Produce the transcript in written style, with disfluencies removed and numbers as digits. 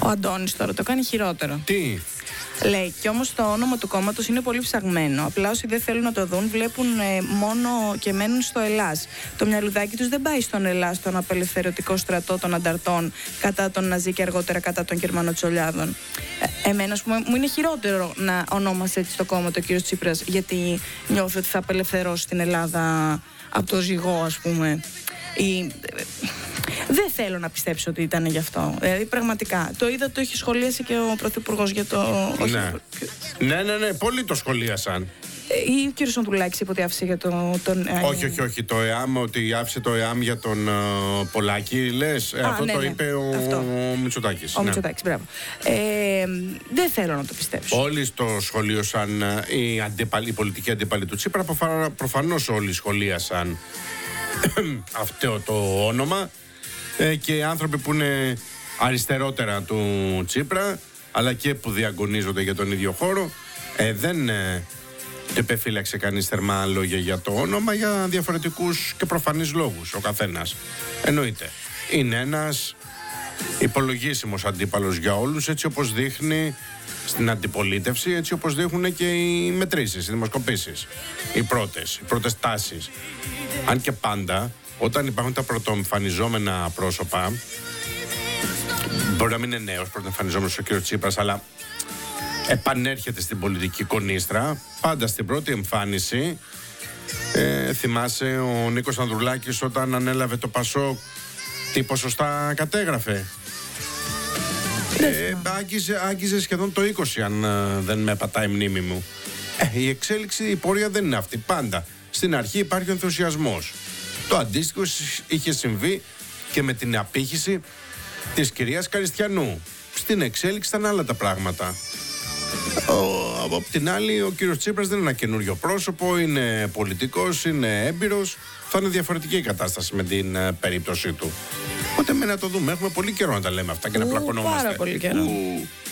Ο Αντώνης τώρα το κάνει χειρότερο. Τι? Λέει, κι όμως το όνομα του κόμματος είναι πολύ ψαγμένο. Απλά όσοι δεν θέλουν να το δουν, βλέπουν μόνο και μένουν στο Ελλάς. Το μυαλουδάκι τους δεν πάει στον Ελλάς, στον απελευθερωτικό στρατό των ανταρτών κατά τον Ναζί και αργότερα κατά των Γερμανοτσολιάδων. Εμένα, ας πούμε, μου είναι χειρότερο να ονόμασε έτσι το κόμμα το κ. Τσίπρας, γιατί νιώθω ότι θα απελευθερώσει την Ελλάδα από το ζυγό, ας πούμε. Δεν θέλω να πιστέψω ότι ήταν γι' αυτό. Δηλαδή, πραγματικά. Το είδα, το έχει σχολίασει και ο Πρωθυπουργός για το. Ναι, πολλοί το σχολίασαν. Ή ο κ. Σοντουλάκης είπε ότι άφησε για τον. Όχι. Το ΕΑΜ, ότι άφησε το ΕΑΜ για τον Πολάκη, λες. Αυτό το είπε ο Μητσοτάκης. Ο Μητσοτάκης, μπράβο. Δεν θέλω να το πιστέψω. Όλοι το σχολίασαν, οι πολιτικοί αντίπαλοι του Τσίπρα. Προφανώς όλοι σχολίασαν αυτό το όνομα. Και άνθρωποι που είναι αριστερότερα του Τσίπρα, αλλά και που διαγωνίζονται για τον ίδιο χώρο, δεν επεφύλαξε κανείς θερμά λόγια για το όνομα, για διαφορετικούς και προφανείς λόγους ο καθένας. Εννοείται. Είναι ένας υπολογίσιμος αντίπαλος για όλους, έτσι όπως δείχνει στην αντιπολίτευση, έτσι όπως δείχνουν και οι μετρήσεις, οι δημοσκοπήσεις, οι πρώτες τάσεις. Αν και πάντα, όταν υπάρχουν τα πρωτοεμφανιζόμενα πρόσωπα, μπορεί να μην είναι νέος πρωτοεμφανιζόμενος ο κ. Τσίπρας, αλλά επανέρχεται στην πολιτική κονίστρα, πάντα στην πρώτη εμφάνιση. Θυμάσαι ο Νίκος Ανδρουλάκης όταν ανέλαβε το ΠΑΣΟΚ, τι ποσοστά κατέγραφε? Άγγιζε σχεδόν το 20, αν δεν με πατάει η μνήμη μου. Η εξέλιξη, η πορεία δεν είναι αυτή. Πάντα στην αρχή υπάρχει ο ενθουσιασμός. Το αντίστοιχο είχε συμβεί και με την απήχηση της κυρίας Καριστιανού. Στην εξέλιξη ήταν άλλα τα πράγματα. Από την άλλη, ο κύριος Τσίπρας δεν είναι ένα καινούριο πρόσωπο, είναι πολιτικός, είναι έμπειρος. Θα είναι διαφορετική η κατάσταση με την περίπτωσή του. Οπότε να το δούμε. Έχουμε πολύ καιρό να τα λέμε αυτά και να πλακωνόμαστε. Πάρα πολύ καιρό.